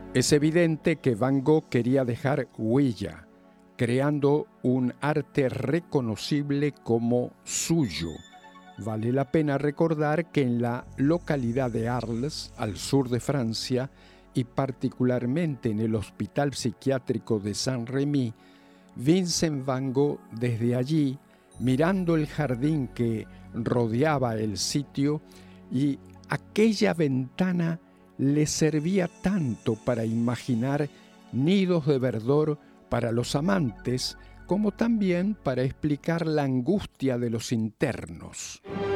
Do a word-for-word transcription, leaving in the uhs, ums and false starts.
Es evidente que Van Gogh quería dejar huella, creando un arte reconocible como suyo. Vale la pena recordar que en la localidad de Arles, al sur de Francia, y particularmente en el Hospital Psiquiátrico de Saint-Rémy, Vincent Van Gogh desde allí, mirando el jardín que rodeaba el sitio, y aquella ventana le servía tanto para imaginar nidos de verdor para los amantes, como también para explicar la angustia de los internos.